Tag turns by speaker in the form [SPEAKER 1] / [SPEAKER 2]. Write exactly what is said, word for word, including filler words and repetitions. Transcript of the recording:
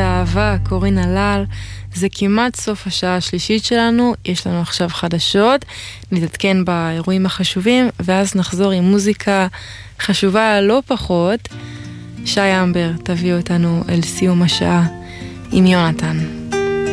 [SPEAKER 1] ואהבה, קורין הלל. זה כמעט סוף השעה השלישית שלנו, יש לנו עכשיו חדשות, נתעדכן באירועים החשובים, ואז נחזור עם מוזיקה חשובה לא פחות. שי אמבר תביא אותנו אל סיום השעה עם יונתן.